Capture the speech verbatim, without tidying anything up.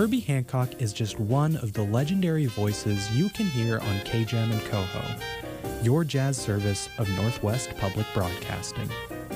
Herbie Hancock is just one of the legendary voices you can hear on K J A M and Coho, your jazz service of Northwest Public Broadcasting.